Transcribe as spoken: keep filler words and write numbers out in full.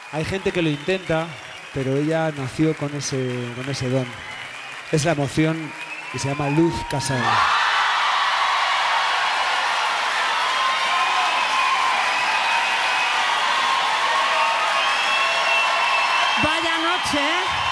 Hay gente que lo intenta, pero ella nació con ese, con ese don. Es la emoción y se llama Luz Casal. Vaya noche, ¿eh?